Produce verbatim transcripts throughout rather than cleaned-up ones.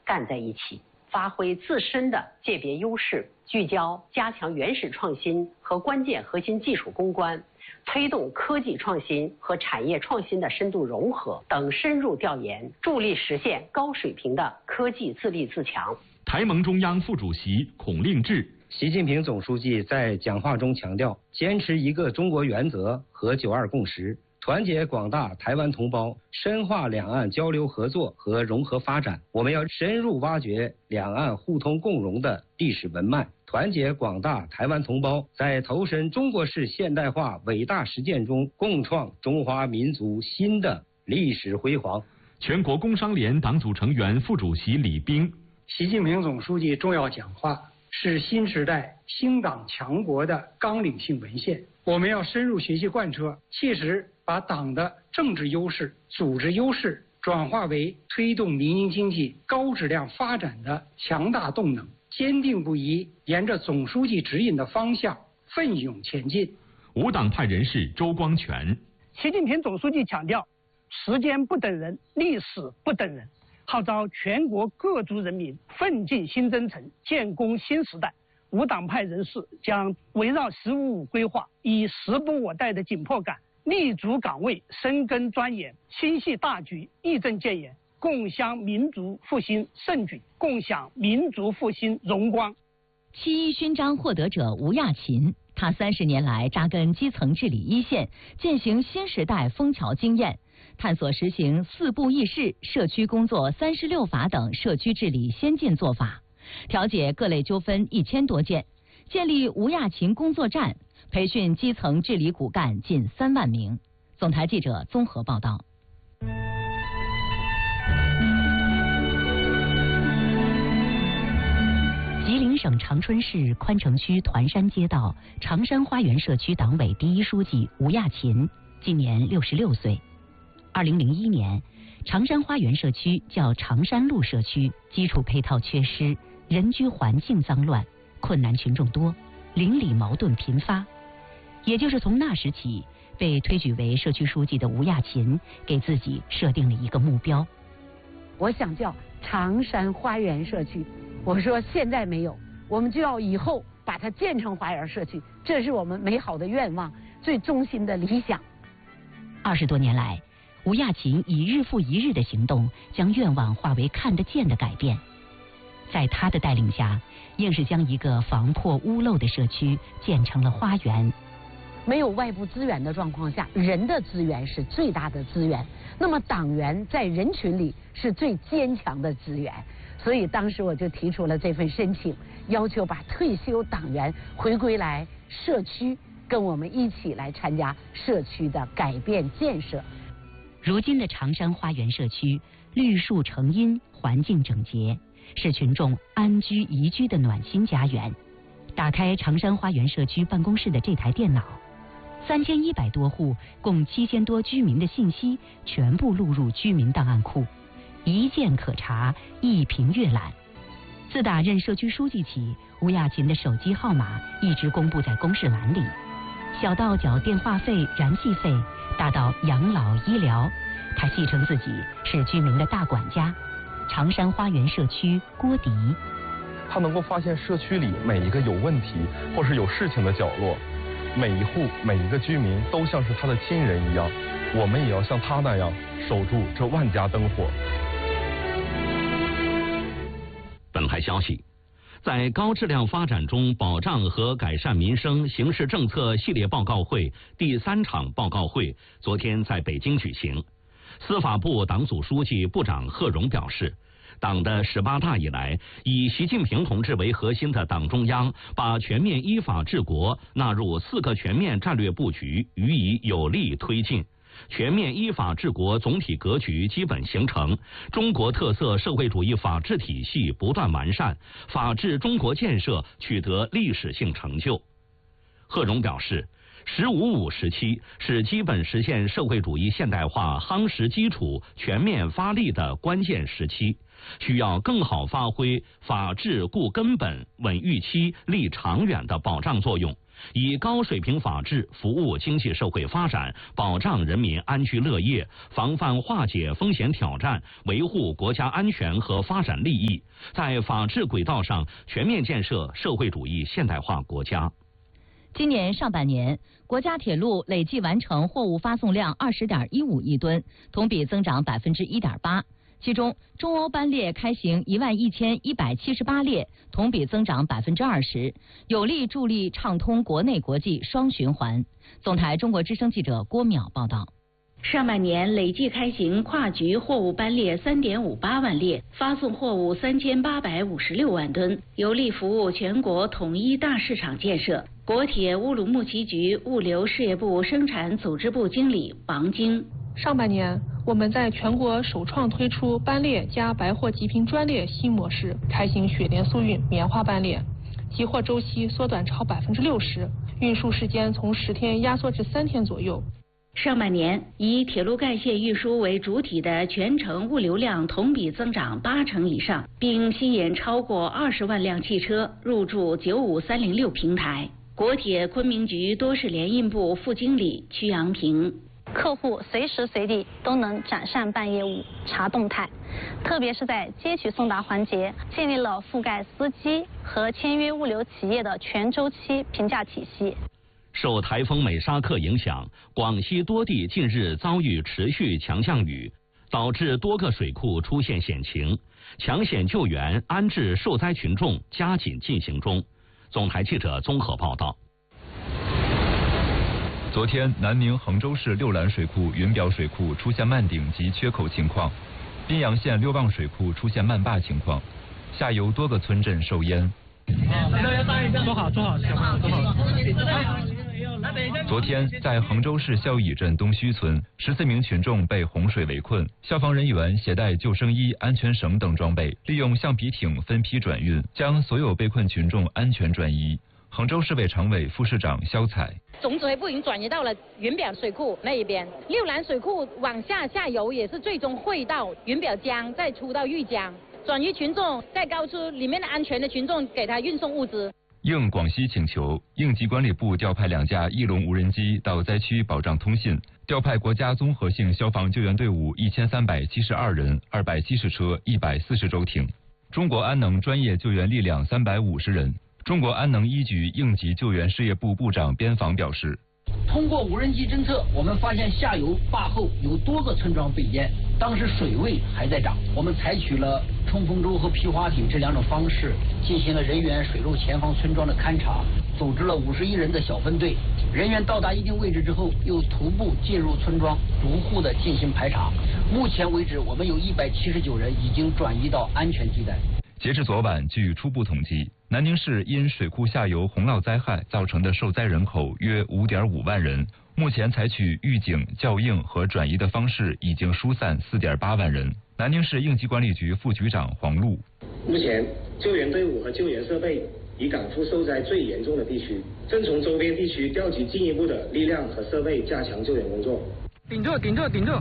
干在一起，发挥自身的界别优势，聚焦加强原始创新和关键核心技术攻关，推动科技创新和产业创新的深度融合等深入调研，助力实现高水平的科技自立自强。 台盟中央副主席孔令志。 习近平总书记在讲话中强调，坚持一个中国原则和九二共识，团结广大台湾同胞，深化两岸交流合作和融合发展。我们要深入挖掘两岸互通共荣的历史文脉，团结广大台湾同胞，在投身中国式现代化伟大实践中，共创中华民族新的历史辉煌。 全国工商联党组成员、副主席李斌。 习近平总书记重要讲话是新时代兴党强国的纲领性文献，我们要深入学习贯彻，切实把党的政治优势、组织优势转化为推动民营经济高质量发展的强大动能，坚定不移沿着总书记指引的方向奋勇前进。 无党派人士周光全。 习近平总书记强调，时间不等人，历史不等人，号召全国各族人民奋进新征程，建功新时代。无党派人士将围绕“十五五”规划，以时不我待的紧迫感，立足岗位，深耕钻研，心系大局，义正谏言，共襄民族复兴盛举，共享民族复兴荣光。 七一勋章获得者吴亚勤，他三十年来扎根基层治理一线，践行新时代枫桥经验，探索实行四部议事、社区工作三十六法等社区治理先进做法，调解各类纠纷一千多件，建立吴亚勤工作站，培训基层治理骨干近三万名。总台记者综合报道。吉林省长春市宽城区团山街道长山花园社区党委第一书记吴亚勤今年六十六岁。二零零一年，长山花园社区叫长山路社区，基础配套缺失，人居环境脏乱，困难群众多，邻里矛盾频发。也就是从那时起，被推举为社区书记的吴亚勤给自己设定了一个目标， 我想叫长山花园社区。我说现在没有，我们就要以后把它建成花园社区，这是我们美好的愿望，最衷心的理想。 二十多年来，吴亚勤以日复一日的行动，将愿望化为看得见的改变。在他的带领下，硬是将一个防破屋漏的社区建成了花园。 没有外部资源的状况下，人的资源是最大的资源，那么党员在人群里是最坚强的资源。所以当时我就提出了这份申请，要求把退休党员回归来社区，跟我们一起来参加社区的改变建设。 如今的长山花园社区绿树成荫，环境整洁，是群众安居宜居的暖心家园。打开长山花园社区办公室的这台电脑，三千一百多户共七千多居民的信息全部录入居民档案库，一键可查，一屏阅览。自打任社区书记起，吴亚勤的手机号码一直公布在公示栏里，小到缴电话费、燃气费，大到养老医疗，他戏称自己是居民的大管家。长山花园社区郭迪， 他能够发现社区里每一个有问题或是有事情的角落，每一户每一个居民都像是他的亲人一样，我们也要像他那样守住这万家灯火。 本台消息，在高质量发展中保障和改善民生形势政策系列报告会第三场报告会昨天在北京举行。司法部党组书记、部长贺荣表示，党的十八大以来，以习近平同志为核心的党中央把全面依法治国纳入四个全面战略布局，予以有力推进。全面依法治国总体格局基本形成，中国特色社会主义法治体系不断完善，法治中国建设取得历史性成就。贺荣表示，十五五时期是基本实现社会主义现代化夯实基础、全面发力的关键时期，需要更好发挥法治固根本、稳预期、立长远的保障作用， 以高水平法治服务经济社会发展，保障人民安居乐业，防范化解风险挑战，维护国家安全和发展利益，在法治轨道上全面建设社会主义现代化国家。 今年上半年，国家铁路累计完成货物发送量二十点一五亿吨，同比增长百分之一点八。其中，中欧班列开行一万一千一百七十八列，同比增长百分之二十，有力助力畅通国内国际双循环。总台中国之声记者郭淼报道。 上半年累计开行跨局货物班列三点五八万列，发送货物三千八百五十六万吨，有力服务全国统一大市场建设。国铁乌鲁木齐局物流事业部生产组织部经理王晶： 上半年，我们在全国首创推出班列加白货极品专列新模式，开行雪莲速运棉花班列，集货周期缩短超百分之六十，运输时间从十天压缩至三天左右。 上半年，以铁路干线运输为主体的全程物流量同比增长八成以上，并吸引超过二十万辆汽车入驻九五三零六平台。国铁昆明局多事联印部副经理曲阳平： 客户随时随地都能展善办业务、查动态，特别是在接取送达环节，建立了覆盖司机和签约物流企业的全周期评价体系。 受台风美沙克影响，广西多地近日遭遇持续强降雨，导致多个水库出现险情，抢险救援、安置受灾群众加紧进行中。总台记者综合报道。 昨天，南宁衡州市六兰水库云表水库出现漫顶及缺口情况，宾阳县六旺水库出现漫坝情况，下游多个村镇受淹。 坐好，坐好，坐好，坐好。 昨天，在衡州市孝义镇东圩村，十四名群众被洪水围困，消防人员携带救生衣、安全绳等装备，利用橡皮艇分批转运，将所有被困群众安全转移。衡州市委常委、副市长肖彩： 总指挥部已经转移到了云表水库那一边，六兰水库往下下游也是最终汇到云表江，再出到玉江，转移群众在高处里面的安全的群众给他运送物资。 应广西请求，应急管理部调派两架翼龙无人机到灾区保障通信，调派国家综合性消防救援队伍一千三百七十二人、二百七十车、一百四十舟艇，中国安能专业救援力量三百五十人。中国安能一局应急救援事业部部长边防表示， 通过无人机侦测，我们发现下游坝后有多个村庄被淹，当时水位还在涨，我们采取了冲锋舟和皮划艇这两种方式，进行了人员水陆前方村庄的勘察，组织了五十一人的小分队，人员到达一定位置之后，又徒步进入村庄，逐户的进行排查。目前为止，我们有一百七十九人已经转移到安全地带。 截至昨晚，据初步统计，南宁市因水库下游洪涝灾害造成的受灾人口约 五点五万人，目前采取预警、校应和转移的方式，已经疏散 四点八万人。南宁市应急管理局副局长黄璐： 目前救援队伍和救援设备已赶赴受灾最严重的地区，正从周边地区调集进一步的力量和设备，加强救援工作。 顶住，顶住，顶住！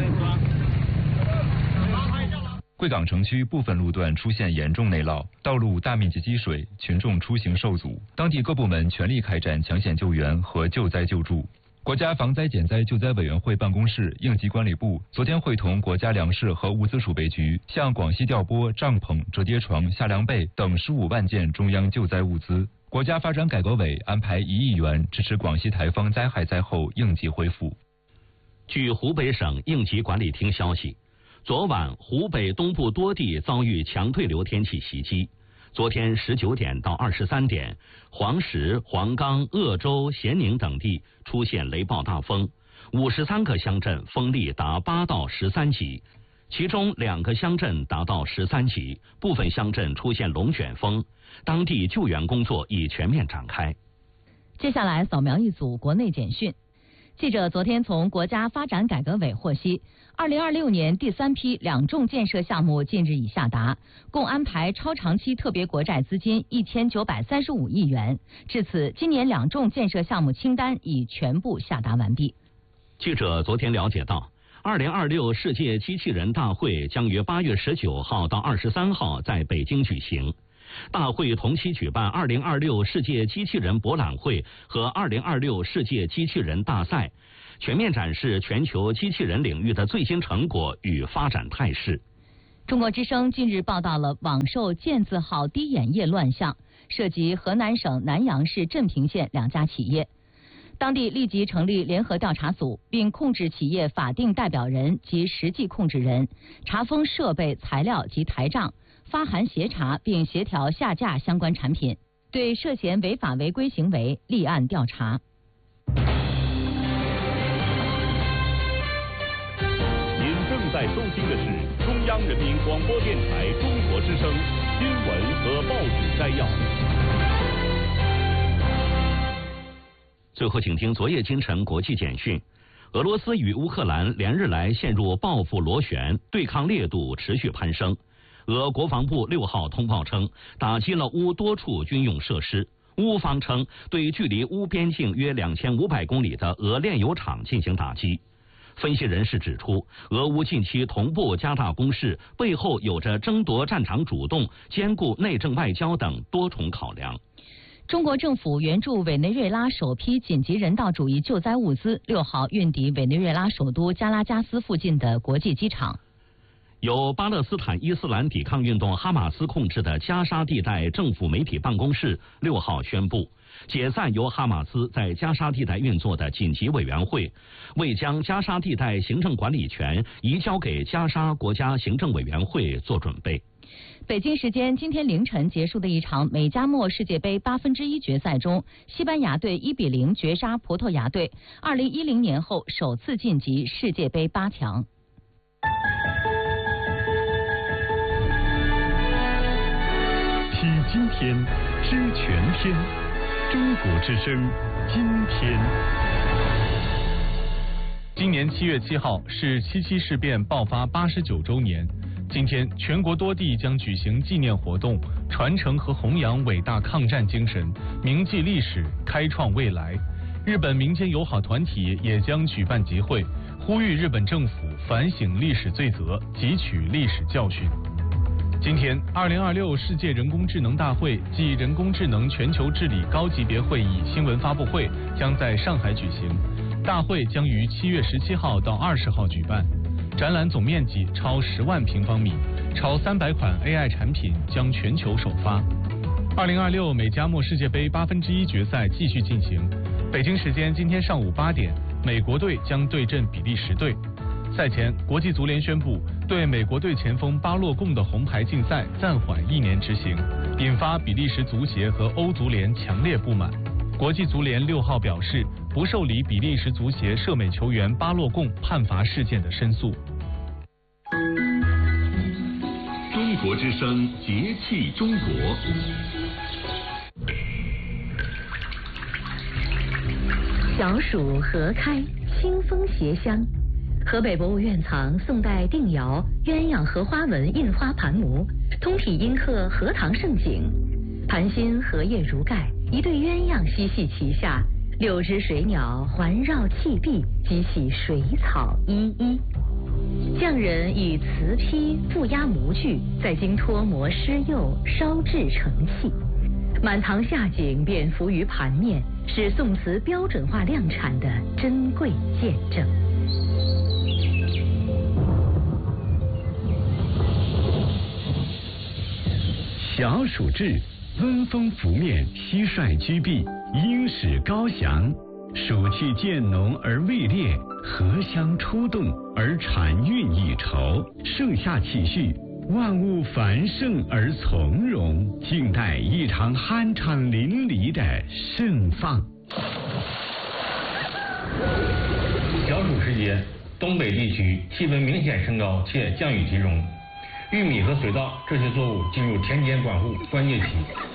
贵港城区部分路段出现严重内涝，道路大面积积水，群众出行受阻。当地各部门全力开展抢险救援和救灾救助。国家防灾减灾救灾委员会办公室、应急管理部昨天会同国家粮食和物资储备局，向广西调拨帐篷、折叠床、夏凉被等十五万件中央救灾物资。国家发展改革委安排一亿元支持广西台风灾害灾后应急恢复。 据湖北省应急管理厅消息，昨晚，湖北东部多地遭遇强对流天气袭击。昨天十九点到二十三点，黄石、黄冈、鄂州、咸宁等地出现雷暴大风，五十三个乡镇风力达八到十三级，其中两个乡镇达到十三级，部分乡镇出现龙卷风，当地救援工作已全面展开。 接下来扫描一组国内简讯。记者昨天从国家发展改革委获悉，二零二六年第三批两重建设项目近日已下达，共安排超长期特别国债资金一千九百三十五亿元。至此，今年两重建设项目清单已全部下达完毕。 记者昨天了解到，二零二六世界机器人大会将于八月十九号到二十三号在北京举行。 大会同期举办二零二六世界机器人博览会和二零二六世界机器人大赛，全面展示全球机器人领域的最新成果与发展态势。 中国之声近日报道了网售健字号滴眼液乱象，涉及河南省南阳市镇平县两家企业。当地立即成立联合调查组，并控制企业法定代表人及实际控制人，查封设备、材料及台账，发函协查并协调下架相关产品，对涉嫌违法违规行为立案调查。 您正在收听的是中央人民广播电台中国之声新闻和报纸摘要。 最后，请听昨夜今晨国际简讯：俄罗斯与乌克兰连日来陷入报复螺旋，对抗烈度持续攀升。俄国防部六号通报称，打击了乌多处军用设施。乌方称对距离乌边境约两千五百公里的俄炼油厂进行打击。分析人士指出，俄乌近期同步加大攻势，背后有着争夺战场主动、兼顾内政外交等多重考量。 中国政府援助委内瑞拉首批紧急人道主义救灾物资六号运抵委内瑞拉首都加拉加斯附近的国际机场。 由巴勒斯坦伊斯兰抵抗运动哈马斯控制的加沙地带政府媒体办公室六号宣布，解散由哈马斯在加沙地带运作的紧急委员会，为将加沙地带行政管理权移交给加沙国家行政委员会做准备。 北京时间今天凌晨结束的一场美加墨世界杯八分之一决赛中，西班牙队一比零绝杀葡萄牙队，二零一零年后首次晋级世界杯八强。 体今天，知全天，中国之声，今天。 今年七月七号是七七事变爆发八十九周年。今天，全国多地将举行纪念活动，传承和弘扬伟大抗战精神，铭记历史，开创未来。日本民间友好团体也将举办集会，呼吁日本政府反省历史罪责，汲取历史教训。今天，二零二六世界人工智能大会暨人工智能全球治理高级别会议新闻发布会将在上海举行，大会将于七月十七号到二十号举办。展览总面积超十万平方米，超三百款 A I 产品将全球首发。二零二六美加墨世界杯八分之一决赛继续进行。北京时间今天上午八点，美国队将对阵比利时队。赛前，国际足联宣布对美国队前锋巴洛贡的红牌禁赛暂缓一年执行，引发比利时足协和欧足联强烈不满。国际足联六号表示不受理比利时足协涉美球员巴洛贡判罚事件的申诉。 中国之声节气中国。 小暑荷开，清风携香。河北博物院藏宋代定窑鸳鸯荷花纹印花盘模，通体阴刻荷塘盛景。盘心荷叶如盖，一对鸳鸯嬉戏其下，六只水鸟环绕砌壁，激起水草依依。匠人以瓷坯覆压模具，再经脱模施釉烧制成器，满堂夏景便浮于盘面，是宋瓷标准化量产的珍贵见证。 小暑至，温风拂面，蟋蟀居避，鹰始高翔。暑气渐浓而未烈，荷香出动而禅韵已稠。盛夏气序，万物繁盛而从容，静待一场酣畅淋漓的盛放。 小暑时节，东北地区气温明显升高且降雨集中，玉米和水稻这些作物进入田间管护关键期。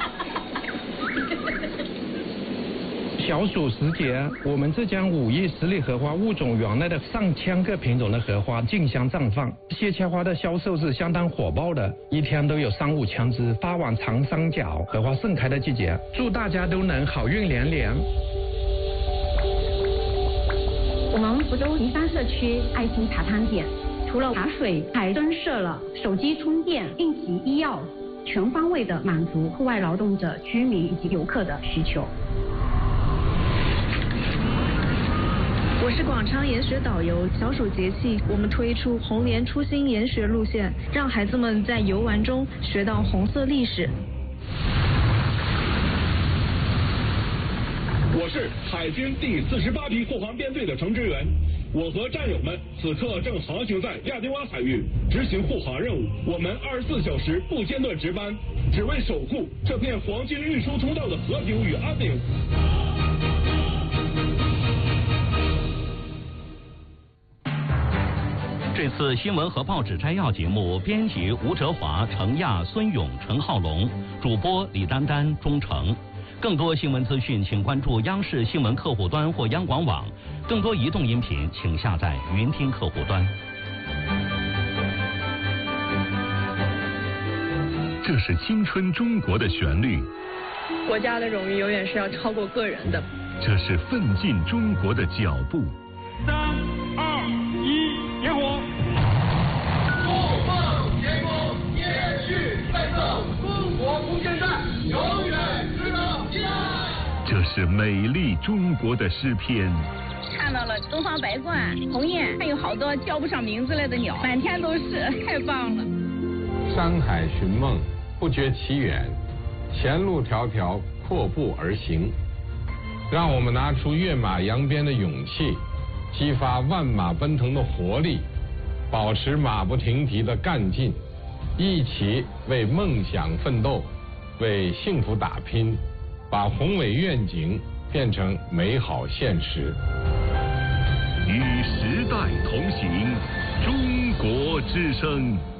小暑时节，我们浙江武义十里荷花物种园内的上千个品种的荷花竞相绽放，荠菜花的销售是相当火爆的，一天都有三五千只发往长三角。荷花盛开的季节，祝大家都能好运连连。 我们福州宜山社区爱心茶汤点，除了茶水，还增设了手机充电、应急医药、 全方位的满足户外劳动者、居民以及游客的需求。 我是广昌研学导游，小暑节气，我们推出红莲初心研学路线，让孩子们在游玩中学到红色历史。 我是海军第四十八批护航编队的程志远，我和战友们此刻正航行在亚丁湾海域，执行护航任务。我们二十四小时不间断值班，只为守护这片黄金运输通道的和平与安宁。 这次新闻和报纸摘要节目，编辑吴哲华、程亚、孙勇、陈浩龙，主播李丹丹、钟诚。更多新闻资讯，请关注央视新闻客户端或央广网。更多移动音频，请下载云听客户端。 这是青春中国的旋律， 国家的荣誉永远是要超过个人的。 这是奋进中国的脚步。 三二一，点火！ 共创前功，延续奋斗，中国不间断，永远值得期待。 这是美丽中国的诗篇。 看到了东方白鹳、鸿雁，还有好多叫不上名字来的鸟，满天都是，太棒了。 山海寻梦，不觉其远，前路迢迢，阔步而行。让我们拿出跃马扬鞭的勇气，激发万马奔腾的活力，保持马不停蹄的干劲，一起为梦想奋斗，为幸福打拼，把宏伟愿景变成美好现实。 与时代同行，中国之声。